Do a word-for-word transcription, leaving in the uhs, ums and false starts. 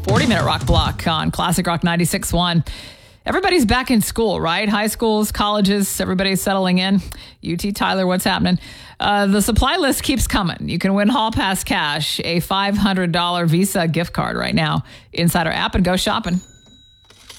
forty-minute rock block on Classic Rock ninety-six point one. Everybody's back in school, right? High schools, colleges, everybody's settling in. U T Tyler, what's happening? Uh, the supply list keeps coming. You can win Hall Pass Cash, a five hundred dollars Visa gift card right now inside our app, and go shopping.